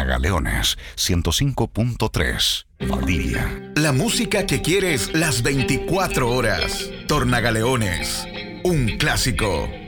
Tornagaleones 105.3, Valdivia. La música que quieres las 24 horas. Tornagaleones, un clásico.